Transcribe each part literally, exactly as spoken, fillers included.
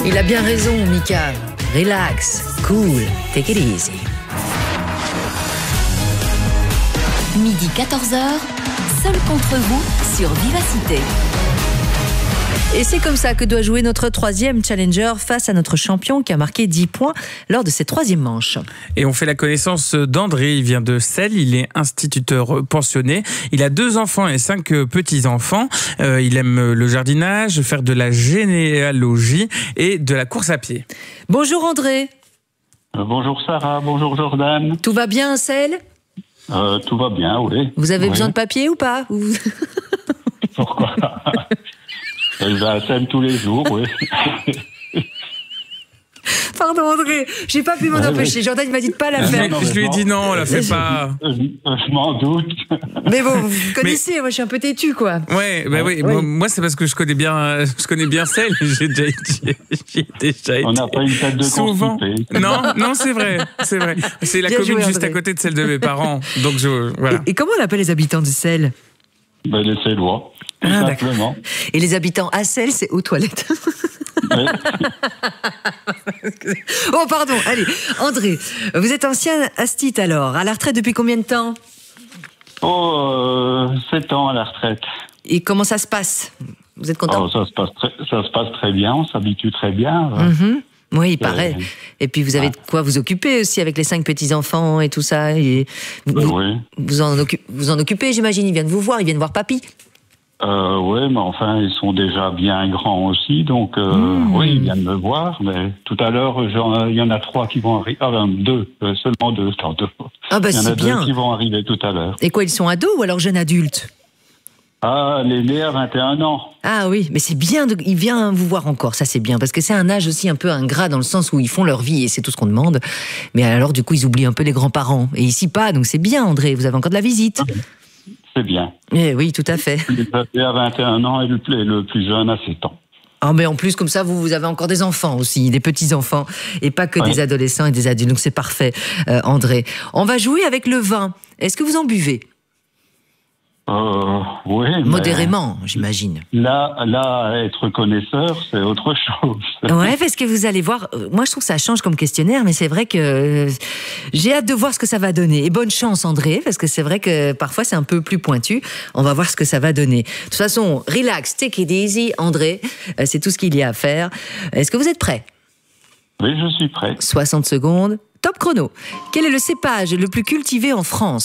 Il a bien raison, Mika. Relax, cool, take it easy. Midi quatorze heures, seul contre vous sur Vivacité. Et c'est comme ça que doit jouer notre troisième challenger face à notre champion qui a marqué dix points lors de cette troisième manche. Et on fait la connaissance d'André, il vient de Celles, il est instituteur pensionné. Il a deux enfants et cinq petits-enfants. Euh, il aime le jardinage, faire de la généalogie et de la course à pied. Bonjour André. Euh, bonjour Sarah, bonjour Jordan. Tout va bien à Celles ? euh, Tout va bien, oui. Vous avez oui. besoin de papier ou pas ? Pourquoi? Je vais à Celles tous les jours, oui. Pardon André, j'ai pas pu m'en ouais, empêcher. oui. Jordan il m'a dit de pas la faire. non, Je lui ai dit non, on la fait pas. Je, je m'en doute. Mais bon, vous connaissez, mais... moi je suis un peu têtu quoi. Ouais, bah oui. oui. Moi c'est parce que je connais bien, je connais bien Celles. J'ai déjà, j'ai déjà été. On n'a pas une tête de souvent. constipé. Non, non, c'est vrai, c'est vrai. C'est la Bien commune joué, juste André. à côté de celle de mes parents. Donc je, voilà. Et, et comment on appelle les habitants de Celles ? Ben, les Célois, tout Ah, simplement. Et les habitants à Celles, c'est aux toilettes. Oui. Oh pardon, allez. André, vous êtes ancien astit alors, à la retraite depuis combien de temps ? Oh, euh, sept ans à la retraite. Et comment ça se passe ? Vous êtes content ? Oh, ça, se passe très, ça se passe très bien, on s'habitue très bien. Mm-hmm. Oui, il paraît. Euh, Et puis vous avez de quoi vous occuper aussi avec les cinq petits-enfants et tout ça. Et vous, Ben vous, oui. vous en, occu- vous en occupez, j'imagine. Ils viennent vous voir, ils viennent voir papy. Euh, oui, mais enfin, ils sont déjà bien grands aussi, donc euh, Mmh. oui, ils viennent me voir. Mais tout à l'heure, j'en- il y en a trois qui vont arriver. Ah, ben, deux, euh, seulement deux, attends, deux. Ah bah Il y en a c'est deux bien. qui vont arriver tout à l'heure. Et quoi, ils sont ados ou alors jeunes adultes ? Ah, l'aîné a vingt et un ans. Ah oui, mais c'est bien, de... il vient vous voir encore, ça c'est bien, parce que c'est un âge aussi un peu ingrat dans le sens où ils font leur vie et c'est tout ce qu'on demande. Mais alors du coup, ils oublient un peu les grands-parents. Et ici pas, donc c'est bien André, vous avez encore de la visite. C'est bien. Eh oui, tout à fait. Le petit a vingt et un ans et le plus, le plus jeune a sept ans. Ah mais en plus, comme ça, vous, vous avez encore des enfants aussi, des petits-enfants, et pas que Ouais. des adolescents et des adultes. Donc c'est parfait, euh, André. On va jouer avec le vin. Est-ce que vous en buvez ? Euh, oui, mais Modérément, j'imagine. Là, là, être connaisseur, c'est autre chose. Ouais, parce que vous allez voir, euh, moi je trouve que ça change comme questionnaire, mais c'est vrai que euh, j'ai hâte de voir ce que ça va donner. Et bonne chance André, parce que c'est vrai que parfois c'est un peu plus pointu. On va voir ce que ça va donner. De toute façon, relax, take it easy, André. Euh, c'est tout ce qu'il y a à faire. Est-ce que vous êtes prêts ? Oui, je suis prêt. soixante secondes. Top chrono. Quel est le cépage le plus cultivé en France ?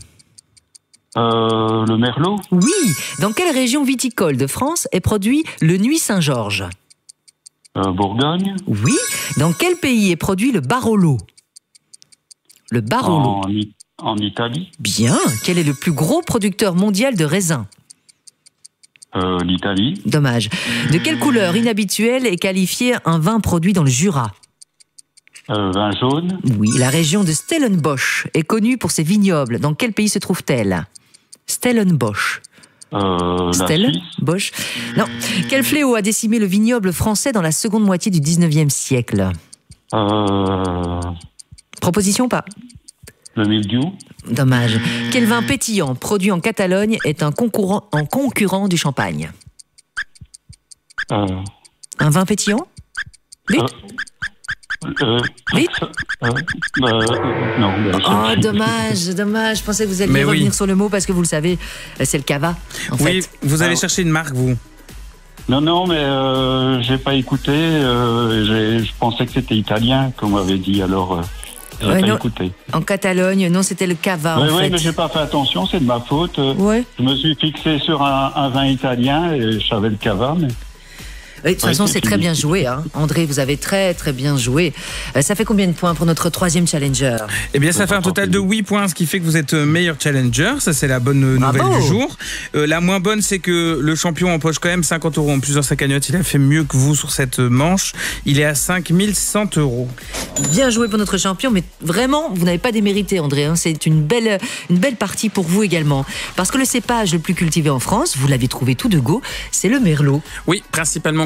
Euh, le merlot, Oui. Dans quelle région viticole de France est produit le Nuit Saint-Georges ? euh, Bourgogne, Oui. Dans quel pays est produit le Barolo ? Le Barolo. en, I- en Italie, Bien. Quel est le plus gros producteur mondial de raisins ? euh, l'Italie, Dommage. De quelle couleur inhabituelle est qualifié un vin produit dans le Jura ? euh, vin jaune, Oui. La région de Stellenbosch est connue pour ses vignobles. Dans quel pays se trouve-t-elle ? Stellenbosch. euh, la Stella Suisse, Bosch. Non. Quel fléau a décimé le vignoble français dans la seconde moitié du dix-neuvième siècle ? euh, Proposition pas. le mildiou, Dommage. Quel vin pétillant produit en Catalogne est un concurrent, un concurrent du champagne ? euh, Un vin pétillant ? Vite. euh, Vite. euh, euh, non, ben, Oh, je- dommage, dommage. Je pensais que vous alliez Mais oui. revenir sur le mot parce que vous le savez, c'est le cava, en Oui, fait. vous allez Ah. chercher une marque, vous. Non, non, mais euh, j'ai pas écouté. Euh, j'ai- je pensais que c'était italien, comme on m'avait dit. Alors, euh, j'ai Ouais, pas non. écouté. En Catalogne, non, c'était le cava, Oui, en oui, fait. mais j'ai pas fait attention. C'est de ma faute. Euh, Ouais. Je me suis fixé sur un, un vin italien et je savais le cava, mais Oui, de toute Ouais, façon, c'est c'est très fini. bien joué. Hein. André, vous avez très, très bien joué. Euh, ça fait combien de points pour notre troisième challenger ? Eh bien, ça fait un total de huit points, ce qui fait que vous êtes meilleur challenger. Ça, c'est la bonne nouvelle Bravo. du jour. Euh, la moins bonne, c'est que le champion empoche quand même cinquante euros en plus dans sa cagnotte. Il a fait mieux que vous sur cette manche. Il est à cinq mille cent euros. Bien joué pour notre champion, mais vraiment, vous n'avez pas démérité, André. Hein. C'est une belle, une belle partie pour vous également. Parce que le cépage le plus cultivé en France, vous l'avez trouvé tout de go, c'est le merlot. Oui, principalement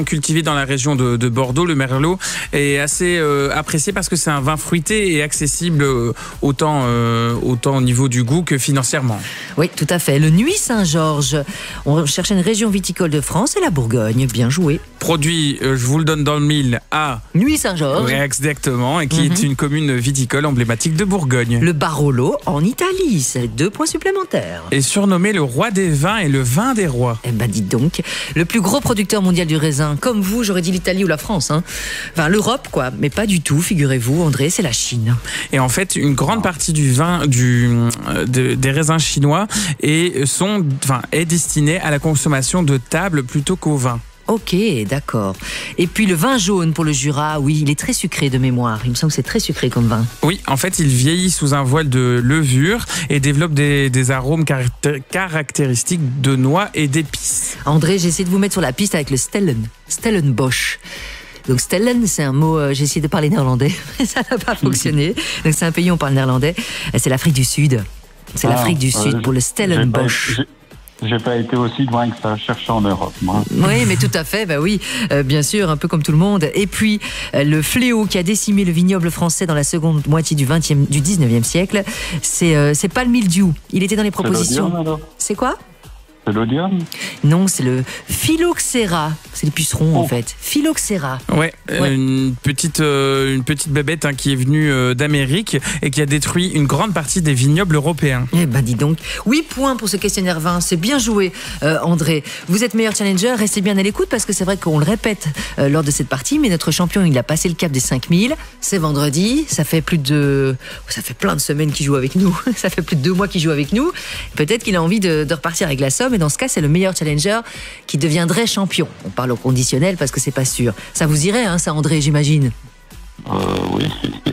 cultivés dans la région de, de Bordeaux. Le Merlot est assez euh, apprécié parce que c'est un vin fruité et accessible euh, autant, euh, autant au niveau du goût que financièrement. Oui, tout à fait. Le Nuits Saint-Georges. On cherchait une région viticole de France et la Bourgogne. Bien joué. Produit, euh, je vous le donne dans le mille, à Nuits Saint-Georges. Oui, exactement, et qui Mhm. est une commune viticole emblématique de Bourgogne. Le Barolo en Italie. C'est deux points supplémentaires. Est surnommé le roi des vins et le vin des rois. Eh ben, dites donc. Le plus gros producteur mondial du raisin. Comme vous, j'aurais dit l'Italie ou la France. Hein. Enfin, l'Europe, quoi. Mais pas du tout, figurez-vous, André, c'est la Chine. Et en fait, une grande partie du vin, du, euh, de- des raisins chinois est, sont, enfin, est destinée à la consommation de table plutôt qu'au vin. Ok, d'accord. Et puis le vin jaune pour le Jura, oui, il est très sucré de mémoire. Il me semble que c'est très sucré comme vin. Oui, en fait, il vieillit sous un voile de levure et développe des, des arômes caracté- caractéristiques de noix et d'épices. André, j'ai essayé de vous mettre sur la piste avec le Stellen. Stellenbosch. Donc Stellen, c'est un mot, euh, j'ai essayé de parler néerlandais, mais ça n'a pas fonctionné. Donc c'est un pays où on parle néerlandais. Et c'est l'Afrique du Sud. C'est Ah, l'Afrique du euh, Sud pour le J'ai pas, Stellenbosch. j'ai- j'ai pas été aussi loin que ça, chercher en Europe, moi. Oui, mais tout à fait, bah oui, euh, bien sûr, un peu comme tout le monde. Et puis, euh, le fléau qui a décimé le vignoble français dans la seconde moitié du vingtième, du dix-neuvième siècle, c'est euh, c'est pas le mildiou. Il était dans les C'est propositions. l'odium, alors C'est quoi? C'est l'odium? Non, c'est le phylloxéra. C'est les pucerons, en Oh. fait. Phylloxéra. Ouais, euh, Ouais. Une, petite, euh, une petite bébête hein, qui est venue euh, d'Amérique et qui a détruit une grande partie des vignobles européens. Eh ben, dis donc. huit points pour ce questionnaire vingt. C'est bien joué, euh, André. Vous êtes meilleur challenger. Restez bien à l'écoute parce que c'est vrai qu'on le répète euh, lors de cette partie, mais notre champion, il a passé le cap des cinq mille. C'est vendredi. Ça fait plus de, ça fait plein de semaines qu'il joue avec nous. Ça fait plus de deux mois qu'il joue avec nous. Peut-être qu'il a envie de, de repartir avec la somme. Et dans ce cas, c'est le meilleur challenger qui deviendrait champion. On parle au conditionnel parce que c'est pas sûr. Ça vous irait, hein, ça, André, j'imagine. Euh, oui.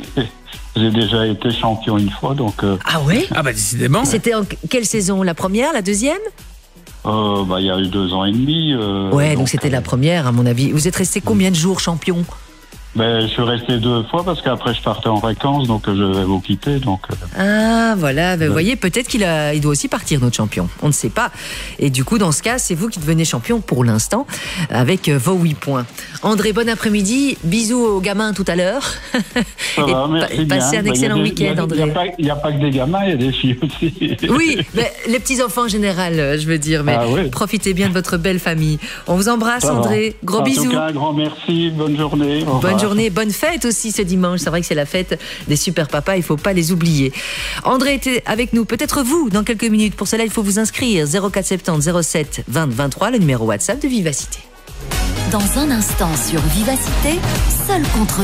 J'ai déjà été champion une fois, donc euh, Ah ouais? Ah bah décidément. C'était en quelle saison? La première, la deuxième? euh, bah, il y a eu deux ans et demi. Euh, Ouais, donc c'était euh, la première, à mon avis. Vous êtes resté combien de jours champion? ben, je suis resté deux fois parce qu'après je partais en vacances, donc euh, je vais vous quitter. Donc, euh, Ah, voilà. Ben, vous voyez, peut-être qu'il a, il doit aussi partir, notre champion. On ne sait pas. Et du coup, dans ce cas, c'est vous qui devenez champion pour l'instant, avec euh, vos huit points. André, bon après-midi. Bisous aux gamins tout à l'heure. ça Et va, pa- merci passez bien. un Ben, excellent il y a des- il y a week-end, des- Il n'y André. a, pas- il y a pas que des gamins, il y a des filles aussi. Oui, mais les petits-enfants en général, euh, je veux dire. Mais Ah oui. profitez bien de votre belle famille. On vous embrasse, Ça va. André. Gros en bisous. tout cas, un grand merci. Bonne journée. Au Bonne revoir. journée, bonne fête aussi ce dimanche. C'est vrai que c'est la fête des super papas, il faut pas les oublier. André était avec nous, peut-être vous, dans quelques minutes. Pour cela, il faut vous inscrire. zéro quatre soixante-dix zéro sept vingt vingt-trois, le numéro WhatsApp de Vivacité. Dans un instant sur Vivacité, seul contre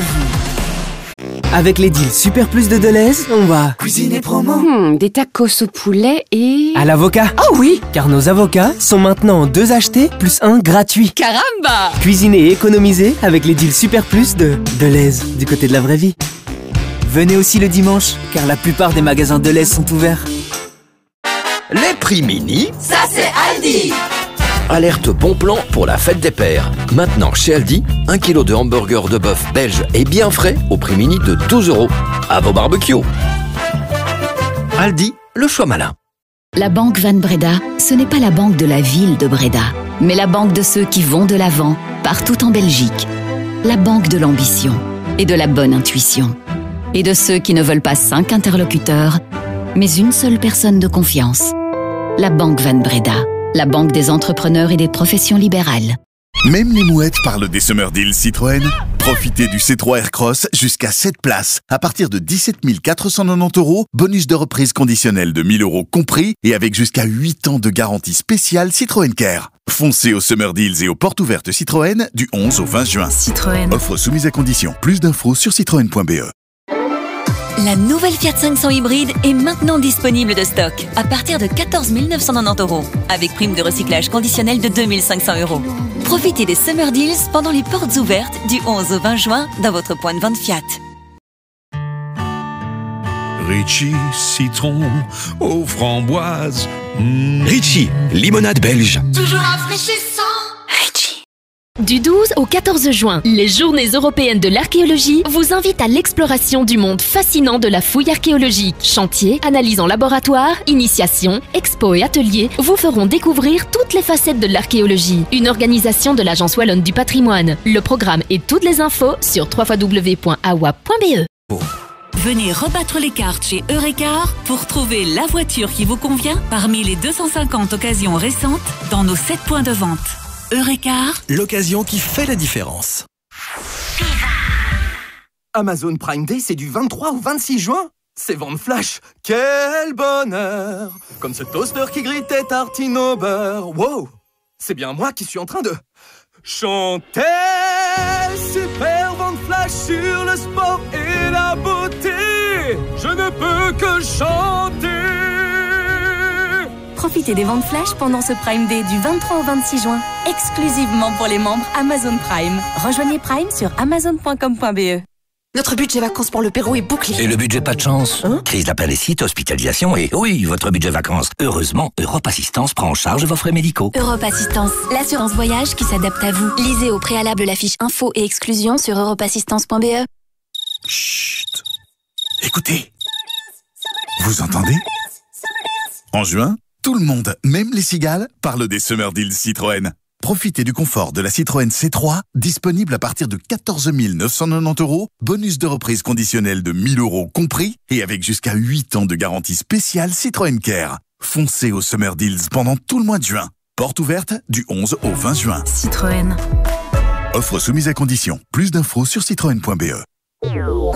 vous. Avec les deals Super Plus de Deleuze, on va cuisiner promo Hmm, des tacos au poulet et... à l'avocat. Oh oui! Car nos avocats sont maintenant deux achetés plus un gratuit. Caramba! Cuisiner et économiser avec les deals Super Plus de Deleuze, du côté de la vraie vie. Venez aussi le dimanche, car la plupart des magasins Deleuze sont ouverts. Les prix mini. Ça, c'est Aldi! Alerte bon plan pour la fête des pères. Maintenant chez Aldi, un kilo de hamburger de bœuf belge et bien frais au prix mini de douze euros. À vos barbecues. Aldi, le choix malin. La banque Van Breda, ce n'est pas la banque de la ville de Breda, mais la banque de ceux qui vont de l'avant, partout en Belgique. La banque de l'ambition et de la bonne intuition. Et de ceux qui ne veulent pas cinq interlocuteurs, mais une seule personne de confiance. La banque Van Breda, la banque des entrepreneurs et des professions libérales. Même les mouettes parlent des Summer Deals Citroën. Profitez du C trois Aircross jusqu'à sept places à partir de dix-sept mille quatre cent quatre-vingt-dix euros, bonus de reprise conditionnel de mille euros compris et avec jusqu'à huit ans de garantie spéciale Citroën Care. Foncez aux Summer Deals et aux portes ouvertes Citroën du onze au vingt juin. Citroën. Offre soumise à condition. Plus d'infos sur citroën point b e. La nouvelle Fiat cinq cents hybride est maintenant disponible de stock à partir de quatorze mille neuf cent quatre-vingt-dix euros avec prime de recyclage conditionnelle de deux mille cinq cents euros. Profitez des Summer Deals pendant les portes ouvertes du onze au vingt juin dans votre point de vente Fiat. Ritchie, citron aux framboises. Mmh. Ritchie, limonade belge. Toujours rafraîchissant. Du douze au quatorze juin, les Journées européennes de l'archéologie vous invitent à l'exploration du monde fascinant de la fouille archéologique. Chantiers, analyses en laboratoire, initiations, expos et ateliers vous feront découvrir toutes les facettes de l'archéologie. Une organisation de l'Agence Wallonne du Patrimoine. Le programme et toutes les infos sur w w w point a w a p point b e. Venez rebattre les cartes chez Eurecar pour trouver la voiture qui vous convient parmi les deux cent cinquante occasions récentes dans nos sept points de vente. Eurecar, l'occasion qui fait la différence. Amazon Prime Day, c'est du vingt-trois au vingt-six juin. C'est vente flash. Quel bonheur! Comme ce toaster qui grille tes tartines au beurre. Wow! C'est bien moi qui suis en train de chanter. Super vente flash sur le sport et la beauté. Je ne peux que chanter. Profitez des ventes flash pendant ce Prime Day du vingt-trois au vingt-six juin, exclusivement pour les membres Amazon Prime. Rejoignez Prime sur amazon point com point b e. Notre budget vacances pour le Pérou est bouclé. Et le budget pas de chance hein? Crise d'appendicite, hospitalisation et oui, votre budget vacances. Heureusement, Europe Assistance prend en charge vos frais médicaux. Europe Assistance, l'assurance voyage qui s'adapte à vous. Lisez au préalable la fiche info et exclusion sur europe assistance point b e. Chut. Écoutez. Vous entendez? En juin, tout le monde, même les cigales, parle des Summer Deals Citroën. Profitez du confort de la Citroën C trois, disponible à partir de quatorze mille neuf cent quatre-vingt-dix euros, bonus de reprise conditionnel de mille euros compris, et avec jusqu'à huit ans de garantie spéciale Citroën Care. Foncez au Summer Deals pendant tout le mois de juin. Porte ouverte du onze au vingt juin. Citroën. Offre soumise à condition. Plus d'infos sur citroën point b e.